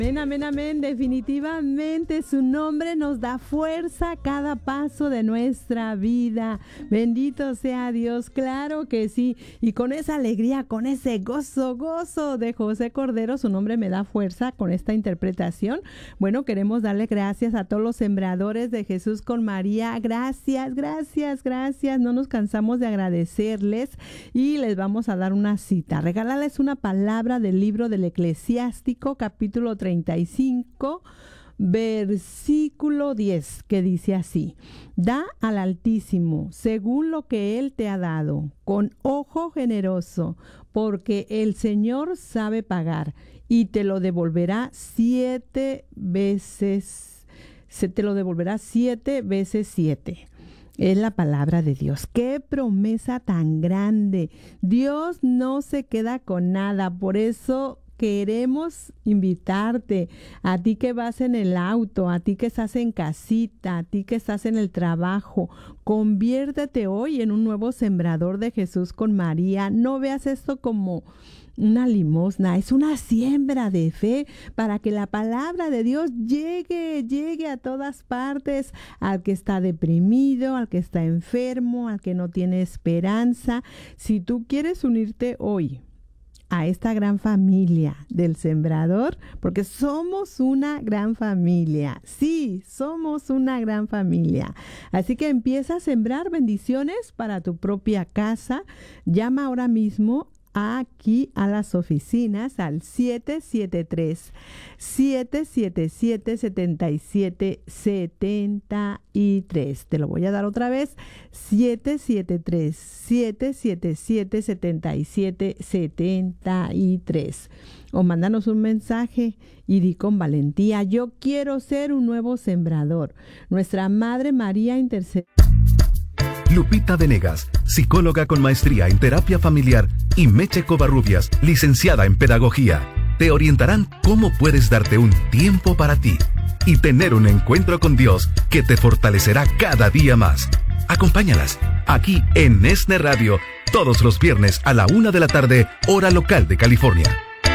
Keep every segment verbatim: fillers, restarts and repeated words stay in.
Amén, amén, amén. Definitivamente su nombre nos da fuerza a cada paso de nuestra vida. Bendito sea Dios, claro que sí. Y con esa alegría, con ese gozo, gozo de José Cordero, su nombre me da fuerza con esta interpretación. Bueno, queremos darle gracias a todos los sembradores de Jesús con María. Gracias, gracias, gracias. No nos cansamos de agradecerles y les vamos a dar una cita. Regálales una palabra del libro del Eclesiástico, capítulo treinta y cinco, versículo diez, que dice así: da al Altísimo según lo que Él te ha dado, con ojo generoso, porque el Señor sabe pagar y te lo devolverá siete veces, se te lo devolverá siete veces siete. Es la palabra de Dios. ¡Qué promesa tan grande! Dios no se queda con nada, por eso queremos invitarte, a ti que vas en el auto, a ti que estás en casita, a ti que estás en el trabajo. Conviértete hoy en un nuevo sembrador de Jesús con María. No veas esto como una limosna, es una siembra de fe para que la palabra de Dios llegue, llegue a todas partes, al que está deprimido, al que está enfermo, al que no tiene esperanza. Si tú quieres unirte hoy a esta gran familia del sembrador, porque somos una gran familia. Sí, somos una gran familia. Así que empieza a sembrar bendiciones para tu propia casa. Llama ahora mismo aquí a las oficinas al siete siete tres, siete siete siete, siete siete siete tres. Te lo voy a dar otra vez: siete siete tres, siete siete siete, siete siete siete tres. O mándanos un mensaje y di con valentía: yo quiero ser un nuevo sembrador. Nuestra Madre María intercede. Lupita Venegas, psicóloga con maestría en terapia familiar, y Meche Covarrubias, licenciada en pedagogía, te orientarán cómo puedes darte un tiempo para ti y tener un encuentro con Dios que te fortalecerá cada día más. Acompáñalas aquí en ESNE Radio todos los viernes a la una de la tarde, hora local de California.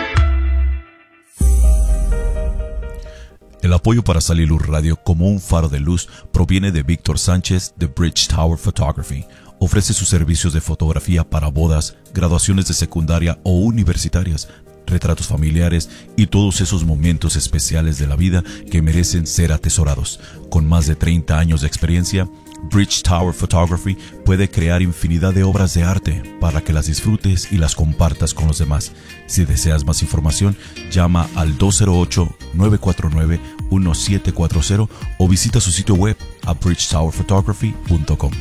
El apoyo para Saliluz Radio como un faro de luz proviene de Víctor Sánchez de Bridge Tower Photography. Ofrece sus servicios de fotografía para bodas, graduaciones de secundaria o universitarias, retratos familiares y todos esos momentos especiales de la vida que merecen ser atesorados. Con más de treinta años de experiencia, Bridge Tower Photography puede crear infinidad de obras de arte para que las disfrutes y las compartas con los demás. Si deseas más información, llama al dos cero ocho, nueve cuatro nueve, uno siete cuatro cero o visita su sitio web a bridge tower photography punto com.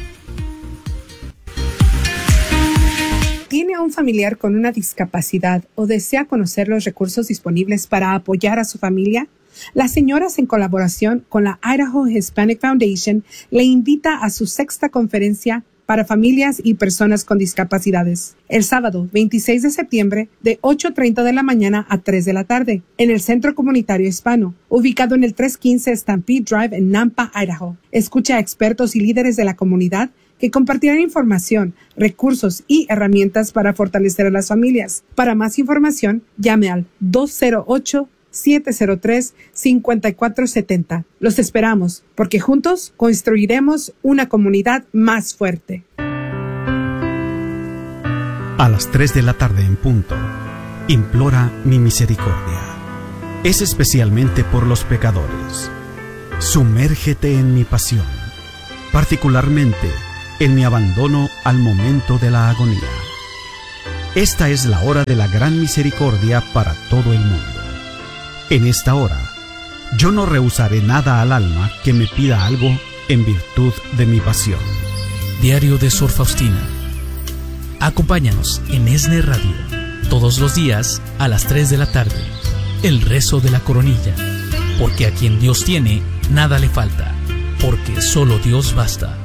¿Tiene un familiar con una discapacidad o desea conocer los recursos disponibles para apoyar a su familia? Las señoras, en colaboración con la Idaho Hispanic Foundation, le invita a su sexta conferencia para familias y personas con discapacidades, el sábado veintiséis de septiembre de ocho treinta de la mañana a tres de la tarde, en el Centro Comunitario Hispano, ubicado en el trescientos quince Stampede Drive en Nampa, Idaho. Escucha a expertos y líderes de la comunidad que compartirán información, recursos y herramientas para fortalecer a las familias. Para más información, llame al dos cero ocho, siete cero tres, cinco cuatro siete cero. Los esperamos, porque juntos construiremos una comunidad más fuerte. A las tres de la tarde en punto, implora mi misericordia. Es especialmente por los pecadores. Sumérgete en mi pasión, particularmente en mi abandono al momento de la agonía. Esta es la hora de la gran misericordia para todo el mundo. En esta hora, yo no rehusaré nada al alma que me pida algo en virtud de mi pasión. Diario de Sor Faustina. Acompáñanos en ESNE Radio todos los días a las tres de la tarde. El rezo de la coronilla. Porque a quien Dios tiene, nada le falta. Porque solo Dios basta.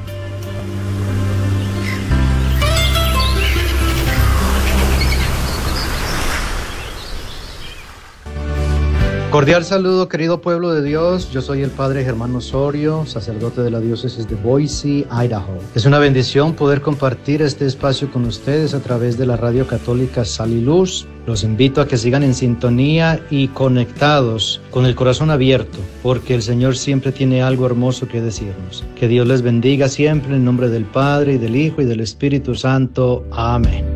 Cordial saludo, querido pueblo de Dios. Yo soy el Padre Germán Osorio, sacerdote de la diócesis de Boise, Idaho. Es una bendición poder compartir este espacio con ustedes a través de la radio católica Sal y Luz. Los invito a que sigan en sintonía y conectados, con el corazón abierto, porque el Señor siempre tiene algo hermoso que decirnos. Que Dios les bendiga siempre en nombre del Padre, y del Hijo, y del Espíritu Santo. Amén.